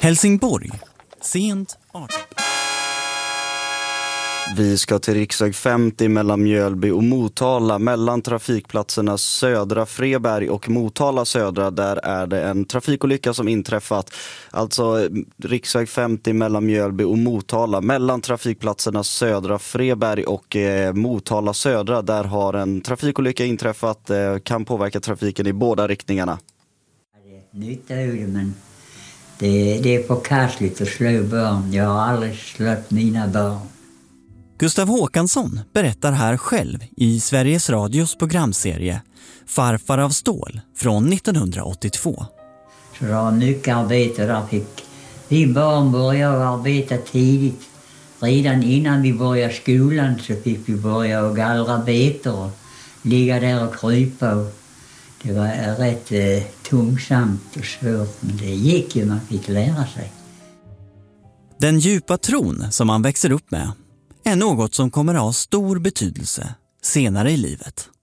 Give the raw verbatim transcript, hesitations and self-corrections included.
Helsingborg, sent arton. Vi ska till riksväg femtio mellan Mjölby och Motala, mellan trafikplatserna Södra Freberg och Motala Södra. Där är det en trafikolycka som inträffat. Alltså riksväg femtio mellan Mjölby och Motala, mellan trafikplatserna Södra Freberg och eh, Motala Södra. Där har en trafikolycka inträffat, eh, kan påverka trafiken i båda riktningarna. Nytt öde, men det, det är förkastligt att slå barn. Jag har aldrig slått mina barn. Gustav Håkansson berättar här själv i Sveriges Radios programserie Farfar av stål från nittonhundraåttiotvå. Så det var mycket arbete där. Fick vi barn började arbeta tidigt. Redan innan vi började skolan så fick vi börja och gallra betor och ligga där och krypa. Och det var rätt eh, tungsamt och svårt, men det gick ju, man fick lära sig. Den djupa tron som man växer upp med är något som kommer att ha stor betydelse senare i livet.